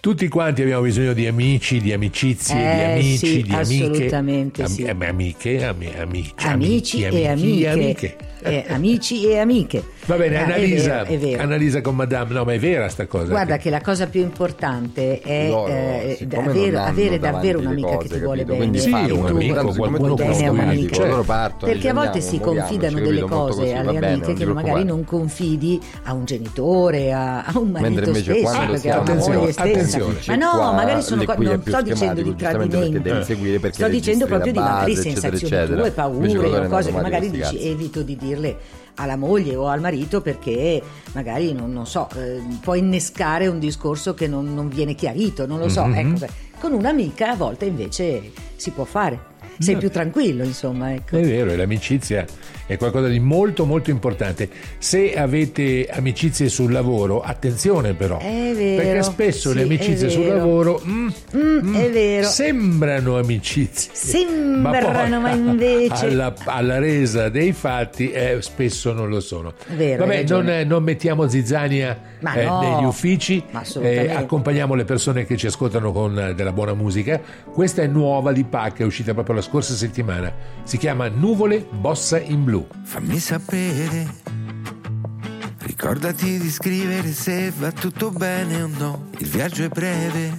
Tutti quanti abbiamo bisogno di amici, di amicizie, di amici, sì, di amiche. assolutamente sì. Amiche, Amici e amiche. Amici e amiche. Va bene, Annalisa, è vero. Annalisa con Madame, no, ma è vera sta cosa. Guarda che la cosa più importante è avere davvero un'amica che ti vuole bene. Quindi sì, un amico, qualcuno bene a un'amica. Loro partono, Perché a volte si confidano delle cose alle amiche che magari non confidi a un genitore, a un marito stesso, perché a una moglie stessa. Ma no, magari sono non sto dicendo di tradimento, sto dicendo proprio di magari sensazioni tue, paure o cose che magari dici evito di dirle alla moglie o al marito perché magari non so, può innescare un discorso che non viene chiarito, non lo so. Ecco, con un'amica a volte invece si può fare, sei più tranquillo, insomma, ecco. È vero, e l'amicizia è qualcosa di molto molto importante. Se avete amicizie sul lavoro, attenzione però, è vero, perché spesso sì, le amicizie sul lavoro è vero, sembrano amicizie, ma invece alla resa dei fatti spesso non lo sono. Vero, vabbè, non mettiamo zizzania negli uffici, accompagniamo le persone che ci ascoltano con della buona musica. Questa è nuova di Pac, è uscita proprio la scorsa settimana, si chiama Nuvole Bossa in Blu. Fammi sapere, ricordati di scrivere se va tutto bene o no, il viaggio è breve.